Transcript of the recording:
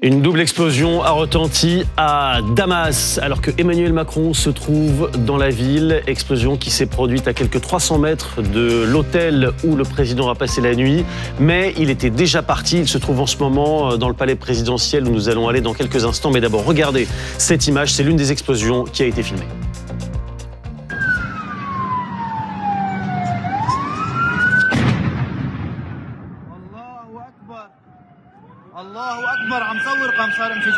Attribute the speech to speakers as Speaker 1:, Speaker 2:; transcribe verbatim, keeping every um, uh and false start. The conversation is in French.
Speaker 1: Une double explosion a retenti à Damas alors que Emmanuel Macron se trouve dans la ville. Explosion qui s'est produite à quelques trois cents mètres de l'hôtel où le président a passé la nuit. Mais il était déjà parti. Il se trouve en ce moment dans le palais présidentiel où nous allons aller dans quelques instants. Mais d'abord, regardez cette image. C'est l'une des explosions qui a été filmée.
Speaker 2: الله اكبر عم صور قام صار انفجار